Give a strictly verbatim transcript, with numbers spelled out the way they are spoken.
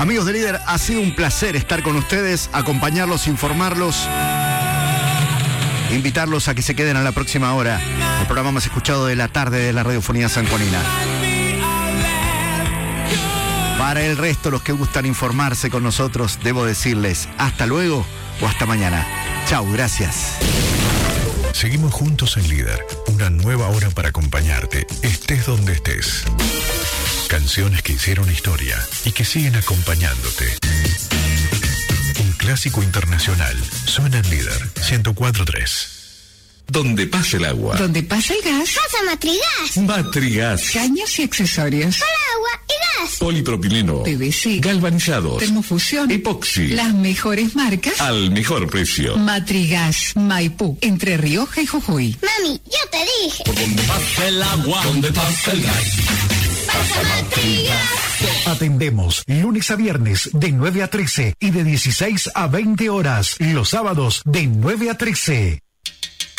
Amigos de Líder, ha sido un placer estar con ustedes, acompañarlos, informarlos, invitarlos a que se queden a la próxima hora, el programa más escuchado de la tarde de la radiofonía sanjuanina. Para el resto, los que gustan informarse con nosotros, debo decirles hasta luego o hasta mañana. Chau, gracias. Seguimos juntos en Líder, una nueva hora para acompañarte, estés donde estés. Canciones que hicieron historia y que siguen acompañándote. Un clásico internacional suena en Líder ciento cuatro punto tres. Donde pasa el agua. Donde pasa el gas. Pasa Matrigas. Matrigas. Caños y accesorios. Para agua y gas. Polipropileno. P V C. Galvanizados. Termofusión. Epoxi. Las mejores marcas. Al mejor precio. Matrigas. Maipú. Entre Rioja y Jujuy. Mami, yo te dije. Por donde pasa el agua. Donde pasa el gas. Pasa Matrigas. Atendemos lunes a viernes de nueve a trece y de dieciséis a veinte horas. Los sábados de nueve a trece.